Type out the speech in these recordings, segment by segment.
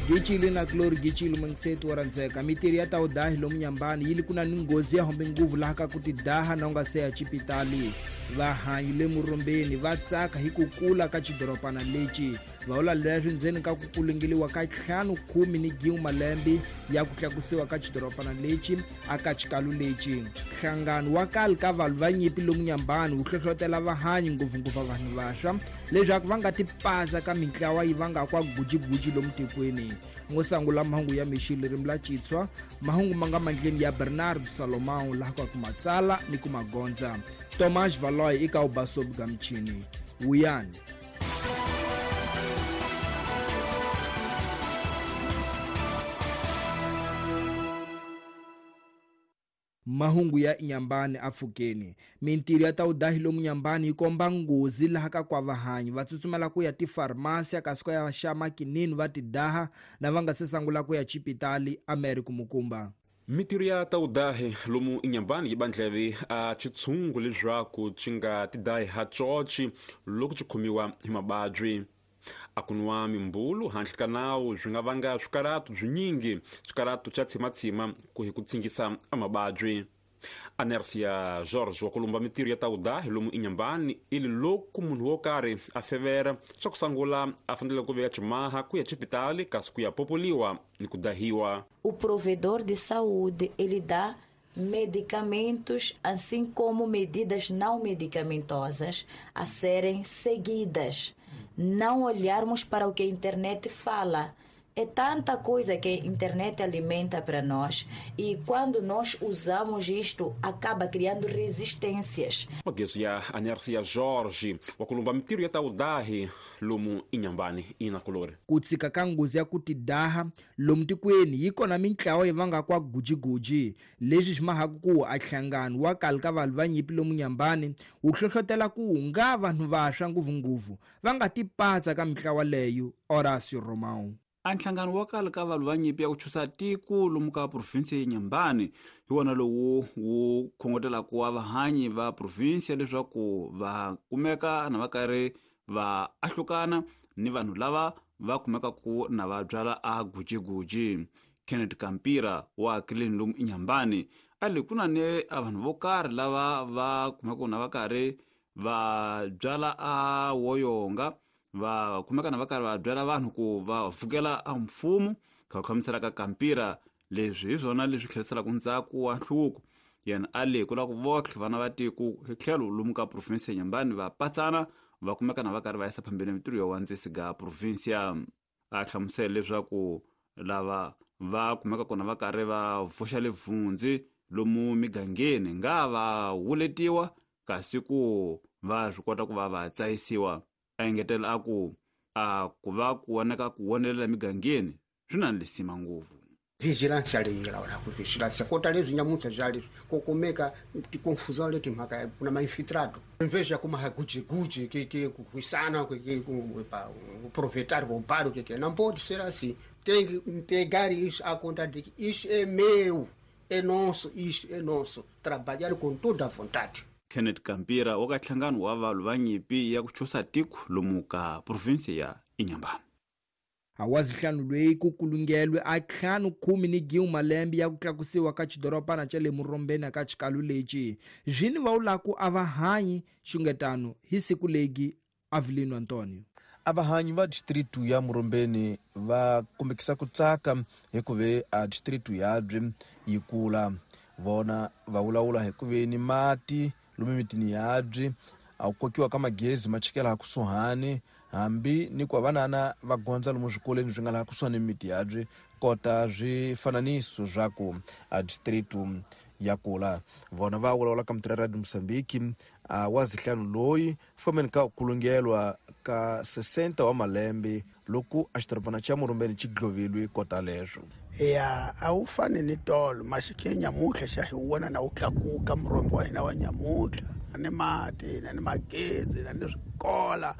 Gichili na klori gichili mwengisetu waranzeka. Mitiri ya taudahi lomu nyambani ili kuna ningozi ya hombe nguvu lahaka kutidaha na ungasea chipitali. Vahanyile murombeni vatsaka hikukula kachidoropana lechi. Vaola lehu nzeni kakukulingili wakati khanu 10 ni giu malembi ya kutlakusiwa kachidoropana lechi akachikalu lechi. Khanganu wakali kavalu vanyipi lomu nyambani ukhehlotela vahanyi nguvu vanhu vasha. Lezhaku vangati paza kaminkawa ivanga kwa guji lomu tekweni. Ngosangula mahungu ya mishili mla chitswa. Mahungu manga mandleni ya Bernard Salomão lahakwa kumatsala ni kumagonza. Tomas Valoy ika ubasobu gamchini. Uyani. Mahungu ya inyambani afukeni. Mintiri ya taudahilo mnyambani ikomba ngozi lahaka kwa vahanyi. Vatsusumala kuya ti farmasia kasiko ya shama kininu vatidaha na vanga sesangula kuya chipitali Ameriku mukumba. Mitiri ya taudahe lomu inyambani ibandleve a chitsungu lezhaku chinga tidahe hachochi loku chikumiwa himabadri. Akunwa mimbulu hanhlikanau zvingavanga zvikaratu zvinyingi zvikaratu chatsima kuhikutsingisa amabadri. Anercia Jorge wakulumba mitiri ya taudahe lomu inyambani ili loku munhu wokare afevera chakusangula afandele kuveya chimaha kuya chipitali kasu kuya populiwa ni kudahiwa. O provedor de saúde, ele dá medicamentos, assim como medidas não medicamentosas a serem seguidas. Não olharmos para o que a internet fala. É tanta coisa que a internet alimenta para nós e quando nós usamos isto, acaba criando resistências. Magezi ya Anercia Jorge wakulumba mitiri ya taudahi lomu inyambani ina kolore. Kutsika kanguzi ya kutidaha lomu tikweni yiko na minklawa ivanga kwa guji. Lezi shimahaku kuwa atlanganu wakalika valvanyipi lomu nyambani ukhohlotela kuunga vanhu vasha nguvu. Vanga tipaza ka minklawa leyo Horacio Romão. Anhlangano wakala ka valu vanyipi ya kuchusa tiku lomu ka provinsia yinyambani hiwona lowu wu khongotela kuwa vahanyi va provinsia leswaku va kumeka na vakari va ahlukana ni vanhu lava va kumeka ku na va byala a guji. Kenneth Kampira wa kilini lomu inyambani ali kuna ne vanhu vokari lava va kumeka na vakari va byala a woyonga va kumeka na vakari va byala vanhu ku va vukela a mfumo khamisela ka Kampira leswi zwona leswi khlesela ku ndzaku wa nhluku yena ali kula ku votlhe vana va tiku hitlhelo lomu ka provinsia Nyambani va patsana va kumeka na vakari va yisa phambene mitiro ya wandzisi ga provinsia a hlamusela leswaku lava va kumeka kona vakari va vuxa levundzi lomu migangeni nga va wuletiwa kasi ku va swi kota ku va tsayisiwa. A engetela aku ku va ku woneka ku wonelela migangeni swi na lisima nguvu. Vigilância ali lá ku vigilância kota leswi nyamuntlha jali ko kumeka ti confusão leti mhaka kuna infiltrado inveja kuma haguji que kuisana ku aproveitar o paro que não pode ser assim, tem que pegar isso a conta de que isso é meu, é nosso, isso é nosso, trabalhar com toda a vontade. Kenneth Kampira waka nhlangano wa valu vanyipi ya kuchusa tiku lomu ka provinsia ya Inyambani. Hawazihlanu lweyi kukulungelwe atlhanu 10 ni giu malembi ya kutlakusiwa ka chidoropana cha le murombeni ka chikalu lechi. Zini vaulaku avahanyi xungetano hi siku legi Avelino Antonio. Avahanyi va distritu ya murombeni va kumbekisa kutsaka hikuve a distritu yadri yikula. Vona vaulaula hikuve ni mati lumimitini yadri aukokiwa kama gezi machikela hakusuhani hambi ni kwa vanana vagonza lomu zvikoleni zvingala hakusuhani miti yadri kota zvifananiso zvaku a distritu yakula. Vona vaulaula kamtira Radio Msambiki wazihlanu loyi fomeni ka kulungelwa ka 60 wa malembe loku a xitoropana cha murombeni chiglovilwe kota leswo. Ya awufane ni tolo mashike nyamuhla xa hiwona na utlakuka murombo wa hina wa nyamuhla ni mati ni magezi ni swikola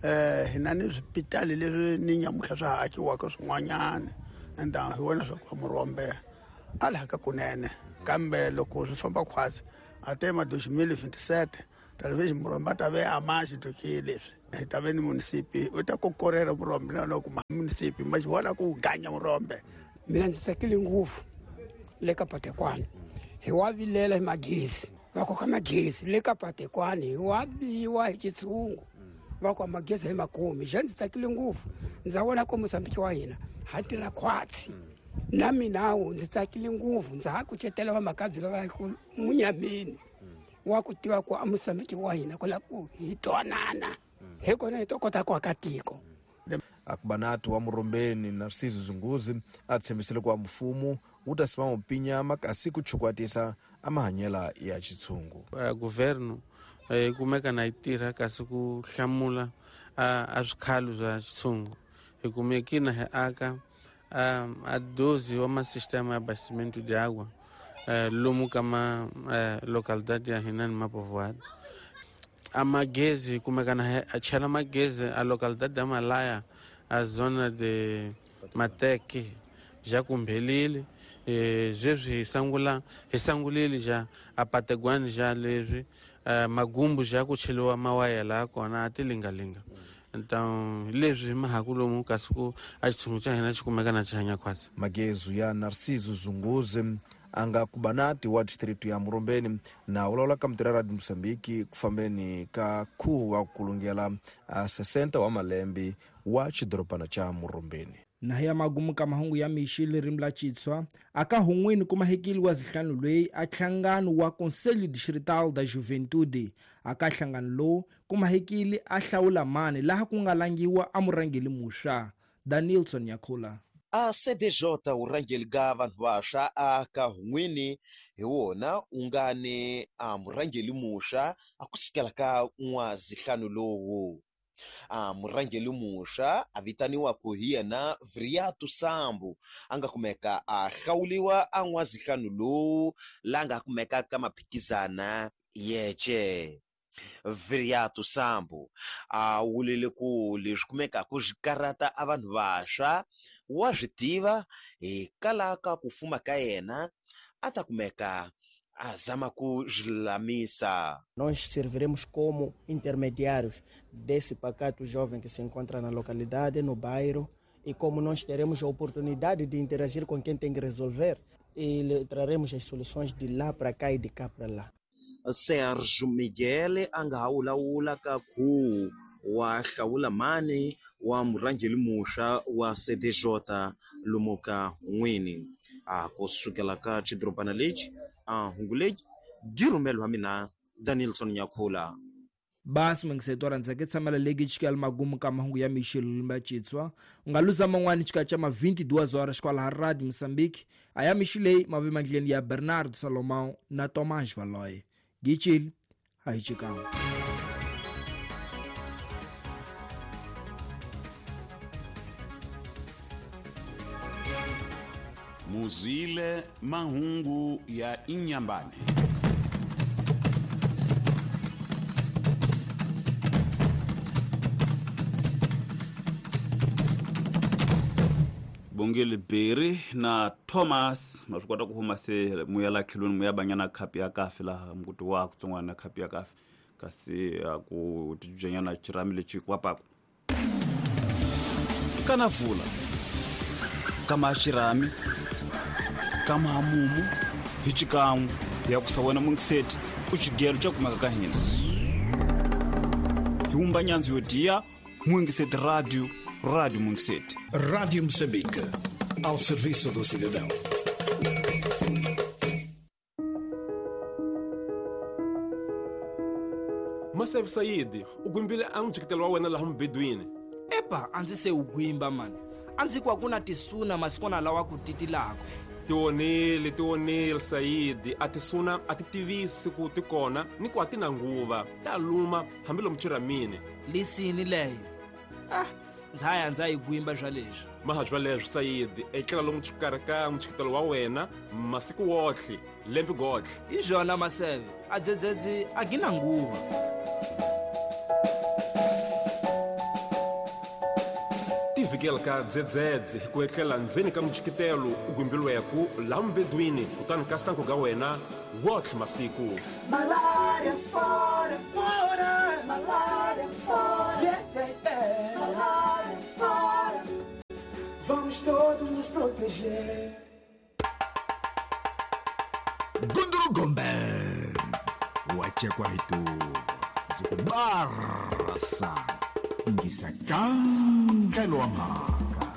hina ni swipitali leswi ni nyamuhla swa hakiwaka swin'wanyana enda hiwona swa kwa murombe alhaka kunene kambe loko swi famba khwatsi atema 2027 talvez Muromba tave a mais do que eles. Tave no município, eu estou concorrendo Muromba, não como município, mas olha que ganha Muromba. Mina aquele nguvu leka patekwani hiwavilela magezi vako ka magezi leka patekwani hiwabiwa hi Xitsungu vako magezi hi makumi xandzi tsakile nguvu ndza vona ko Mozambique wa hina hatira khwatsi na minawu ndzi tsakile nguvu ndza ha kucetela va makabyi lava ku munyamini wa ku tiva ku a Mozambique wa hina ku la ku hi twanana hi kona hi to kota ku aka tiko. Akubanati wa Murombeni Narciso Zunguzi atshembisile kwa mfumo utasimama pinyama kasi kuchukwatisa amahanyela ya Xitsungu. Governo kumeka na itira kasi ku hlamula a swikhalu swa Xitsungu hikumekina he aka a dozi wa masistema ya abastecimento de água lomu kama localidade ya hina ni mapovoado. A magezi kumeka na a chela magezi a localidade da Malaya a zona de Mateke já kumbhelile zweswi hi sangulile já a Pateguani já leswi magumbu já ku cheliwa mawaya la kona ati lingalinga. Então leswi mahaku lomu kasi ku a Xitsungu xa hina xi kumeka na xihanya khwatsi. Magezu ya Narciso Zunguzi anga kubanati wa district ya Murombeni na ulawula ka mtirha Radio Mozambique kufambeni ka khuhu wa kulungela 60 wa malembe wa xidorobana cha Murombeni. Na ya magumu ka mahungu ya mixile rimla Chitswa aka hungwini kuma hekili wa zihlanu lweyi a nhlangano wa Conselho Distrital da Juventude aka nhlangano lo kuma hekili a hlawula mani laha ku nga langiwa a murangeli muxa Danielson Yakula. A CDJ urangeli ga vanhu vaxa aka hungwini hi wona ungane a murangeli muxa a kusukela ka n'wazihlanu lowu. A murangeli muxa a vitaniwa ku hi yena Vriato Sambu anga kumeka a hlawuliwa a n'wazihlanu lowu la nga kumeka ka maphikizana yeche. Vriato Sambu a wulile ku leswi kumeka ku zwikarata a vanhu vaxa wa swi tiva hi kalaka ku fuma ka yena a ta kumeka a zama ku zwilamisa. Nós serviremos como intermediários desse pacato jovem que se encontra na localidade, no bairro, e como nós teremos a oportunidade de interagir com quem tem que resolver e traremos as soluções de lá para cá e de cá para lá. Sérgio Miguel anga hawulawula ka khu wa hlawula mani wa murangeli muxa wa CDJ lumuka n'wini a kusukela ka xidorobana lexi a hungu lexi girumelwa mina Danielson Yakula. Basi mngisetora nzake tsamela legi chikala magumu ka mahungu ya mixile rimla Chitswa ungaluza man'wani chika cha 22 horas kwala ha Radio Mozambique aya mixile mave mandleni ya Bernardo Salomão na Tomás Valoy. Gichil haichikang. Muzile mahungu ya Inhambane. Bongele Beri na Thomas masukota kuhuma se muyala khilweni muyabanyana khapi ya kafe la mkuti wa kutsongwana khapi ya kafe kasi ku tijanyana chiramile chikwapa kana vula kama chirami kama hamumu hichikamu ya kusawena mungiseti uchigero cha kumaka kahina hiumba nyanzi yodia mungiseti radio Mungiseti. Rádio Moçambique, ao serviço do cidadão. Masef Said, ugwimbile amjikitelo wena la humbeduine. Epa, anzi se ugwimba man. Anzi kwa kuna tisuna masikona lawa kutiti lako. Tionele Said, atisuna atitivisi kutikona ni kwa tina nguva. Taluma hambilo mchiramine. Lisini lehe. Nzaya nzayi gwimba zvalezwi mahazvalezwi Said ekela lomu chikaraka mchikitelo wa wena masiku wotlhe lembi gotlhe izvona maseve adzedzedzi agina nguva tivikela ka dzedzedze ku etlela ndzeni ka mchikitelo ugwimbilweku la mbedwini kutani ka sanku ga wena wotlhe masiku Malaria fora vamos todos nos proteger. Gundurugombe wachekwa hitu zikubarasa ingisa kangelwa mhaka.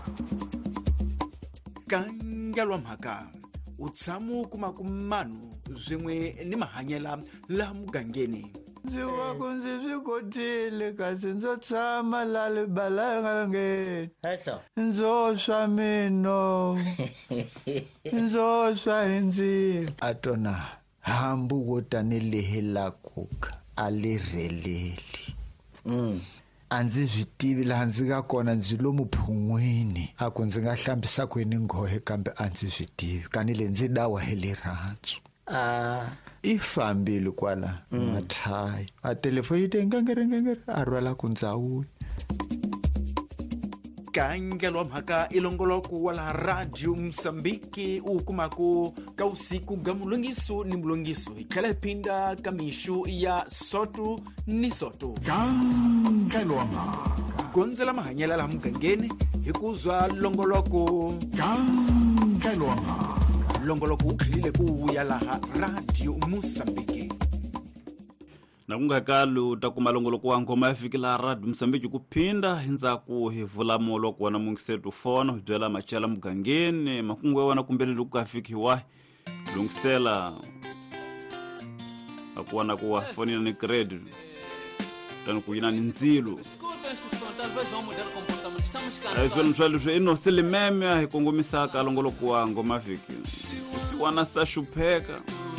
Kangelwa mhaka utsamu kumakumanu zwimwe ni mahanyela la mugangeni. Ndzi wako ndzi swi kotile kasi ndzo tshama la libalangeni. Ndzo swa mino ndzo swa hindzilo atona hambu wo tanelehela kuka alirheleli. A ndzi swi tivi laha ndzi nga kona ndzi lo muphun'wini a ku ndzi nga hlambisa kweni nghohe kambe a ndzi swi tivi kanile ndzi dawa hele rantsu. I fambile kwala mathayi a telefoni yi te ngengere a rwala ku ndzawuyi. Kangelwa mhaka ilongoloko wala radio Msambiki ukumaku ka usiku ga mulungiso ni mulungiso ikhala ipinda kamishu ya soto ni soto. Kangelwa mhaka gonzela mahanyela la mugangeni hikuzwa longoloko. Kangelwa mhaka longoloko ukhlile kuya laha radio Msambiki. Na kungakalu takuma longoloko wa ngoma yafikila radio Msambiki kupinda hinzaku hivula molo kuwana mungisetu fono hidwela machala mugangeni makungwe wana kumbelele kukafikiwa lungisela akuwana kuwa foni na ni credit tanu kuyina ni nzilu. Aizwele mtwale ino sili meme hikongomisaka longoloko wa ngoma fiki sisi wana sa shupeka.